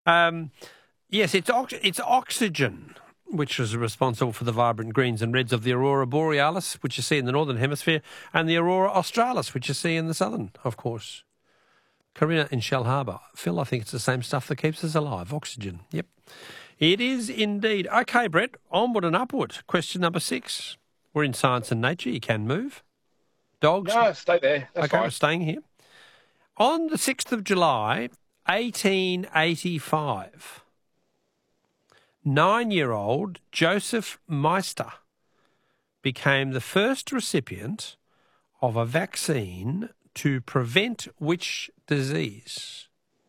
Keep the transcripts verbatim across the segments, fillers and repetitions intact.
Um, yes, it's ox- it's oxygen which is responsible for the vibrant greens and reds of the aurora borealis, which you see in the northern hemisphere, and the aurora australis, which you see in the southern, of course. Karina in Shell Harbour. Phil, I think it's the same stuff that keeps us alive, oxygen. Yep. It is indeed. Okay, Brett, onward and upward. Question number six. We're in Science and Nature. You can move. Dogs? No, stay there. That's okay, fine. we're staying here. On the sixth of July, eighteen eighty-five, nine-year-old Joseph Meister became the first recipient of a vaccine to prevent which disease?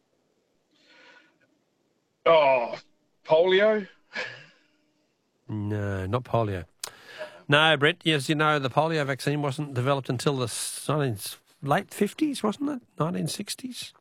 Oh, polio? No, not polio. No, Brett, yes, you know, the polio vaccine wasn't developed until the nineteen, late fifties, wasn't it? nineteen sixties.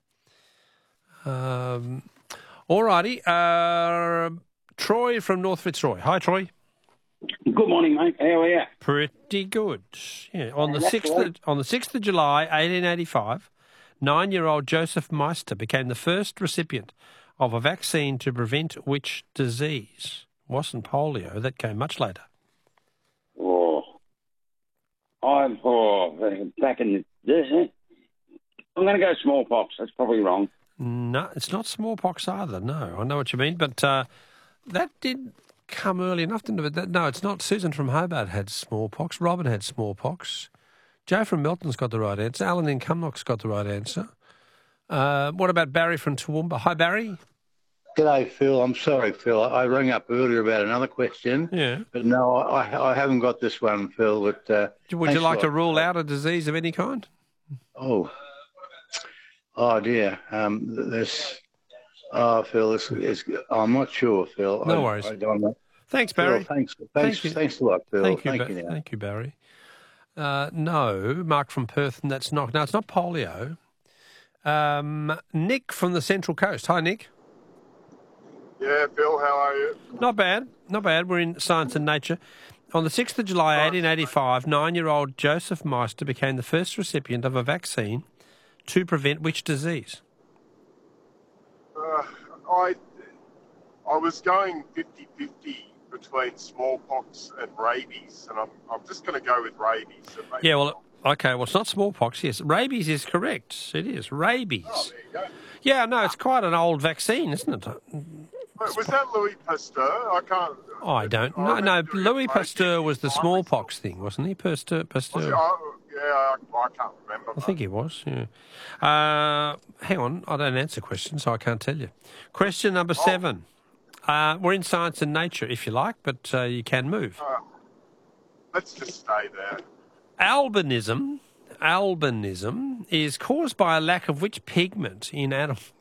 Um, all righty. Uh, Troy from North Fitzroy. Hi, Troy. Good morning, mate. How are you? Pretty good. Yeah. On Yeah, the that's sixth right. of, on the sixth of July, eighteen eighty-five, nine-year-old Joseph Meister became the first recipient of a vaccine to prevent which disease? Wasn't polio. That came much later. Oh, I'm oh, back in the. I'm going to go smallpox. That's probably wrong. No, it's not smallpox either. No, I know what you mean, but uh, that did come early enough, didn't it? That, no, it's not. Susan from Hobart had smallpox. Robin had smallpox. Joe from Melton's got the right answer. Alan in Cumnock's got the right answer. Uh, what about Barry from Toowoomba? Hi, Barry. G'day, Phil. I'm sorry, Phil. I rang up earlier about another question. Yeah. But no, I, I haven't got this one, Phil. But uh, Would you like to rule out a disease of any kind? Oh, oh dear. Um, there's. Oh, Phil, this is. I'm not sure, Phil. No I, worries. I don't know. Thanks, Barry. Phil, thanks, thanks, Thank you. thanks a lot, Phil. Thank you, Thank ba- you. Now. Thank you, Barry. Uh, no, Mark from Perth, and that's not. No, it's not polio. Um, Nick from the Central Coast. Hi, Nick. Yeah, Phil, how are you? Not bad, not bad. We're in Science and Nature. On the sixth of July, eighteen eighty-five, nine-year-old Joseph Meister became the first recipient of a vaccine to prevent which disease? Uh, I I was going fifty-fifty between smallpox and rabies, and I'm, I'm just going to go with rabies. So maybe Yeah, well, okay, well, it's not smallpox, yes. Rabies is correct. It is. Rabies. Oh, there you go. Yeah, no, it's quite an old vaccine, isn't it? Wait, was that Louis Pasteur? I can't... Oh, I don't know. No, Louis Pasteur was the smallpox thing, wasn't he? Pasteur. Pasteur. Was it? Oh, yeah, I, I can't remember. I think he was, yeah. Uh, hang on, I don't answer questions, so I can't tell you. Question number seven. Uh, we're in Science and Nature, if you like, but uh, you can move. Uh, let's just stay there. Albinism, albinism is caused by a lack of which pigment in animals?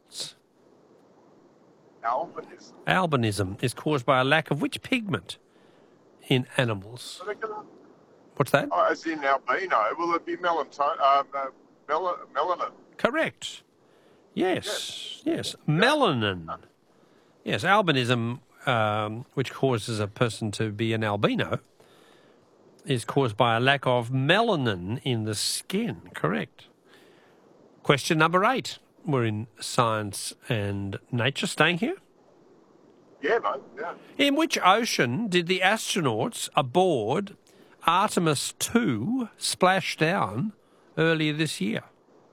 Albinism. Albinism is caused by a lack of which pigment in animals? What's that? Oh, as in albino. Will it be melatonin? Um, uh, mel- melanin. Correct. Yes, yes. Melanin. Yes, albinism, um, which causes a person to be an albino, is caused by a lack of melanin in the skin. Correct. Question number eight. We're in Science and Nature. Staying here? Yeah, mate, yeah. In which ocean did the astronauts aboard Artemis two splash down earlier this year?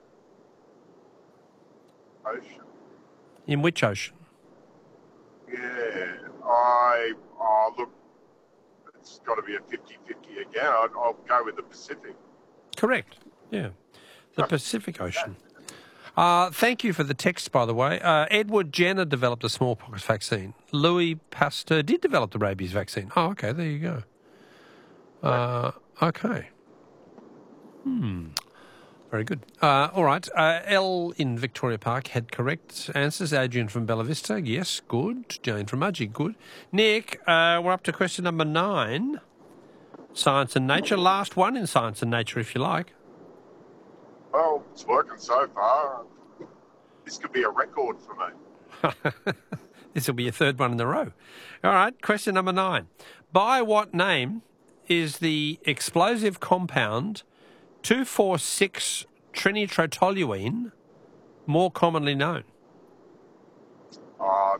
Ocean. In which ocean? Yeah, I... Oh, look, it's got to be a fifty-fifty again. I'd, I'll go with the Pacific. Correct. Yeah. The Pacific Ocean. Uh, thank you for the text, by the way. Uh, Edward Jenner developed a smallpox vaccine. Louis Pasteur did develop the rabies vaccine. Oh, okay, there you go. Uh, okay. Hmm. Very good. Uh, all right. Uh, L in Victoria Park had correct answers. Adrian from Bella Vista, yes, good. Jane from Mudgee, good. Nick, uh, we're up to question number nine. Science and Nature. Last one in Science and Nature, if you like. Well, it's working so far. This could be a record for me. This will be a third one in a row. All right, question number nine. By what name is the explosive compound two four six trinitrotoluene more commonly known? Uh,